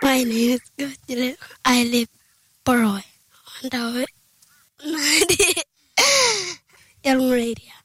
My name is Gojile. I live Poroy. And I Young Radio.